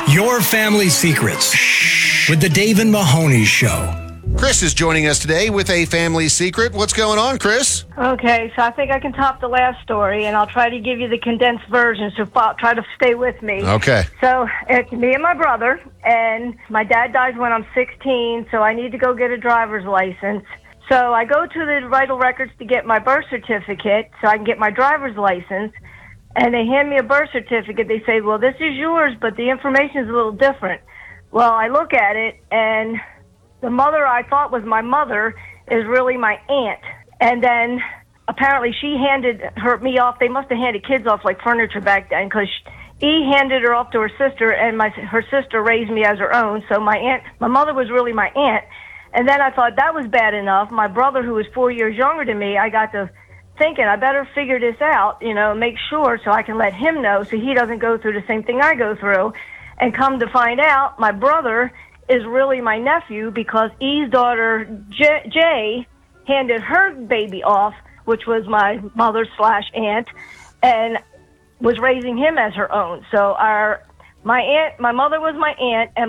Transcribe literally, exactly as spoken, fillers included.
Your Family Secrets with the Dave and Mahoney Show. Chris is joining us today with a family secret. What's going on, Chris? Okay, so I think I can top the last story, and I'll try to give you the condensed version, so fo- try to stay with me. Okay. So it's me and my brother, and my dad dies when I'm sixteen, so I need to go get a driver's license. So I go to the vital records to get my birth certificate so I can get my driver's license, and they hand me a birth certificate. They say, well, this is yours, but the information is a little different. Well, I look at it, and the mother I thought was my mother is really my aunt. And then apparently she handed her me off. They must have handed kids off like furniture back then, because he handed her off to her sister, and my her sister raised me as her own. So my aunt, my mother was really my aunt. And then I thought that was bad enough. My brother, who was four years younger than me, I got to thinking I better figure this out, you know, make sure so I can let him know so he doesn't go through the same thing I go through. And come to find out, my brother is really my nephew, because E's daughter, J- Jay, handed her baby off, which was my mother slash aunt, and was raising him as her own. So our, my aunt, my mother was my aunt, and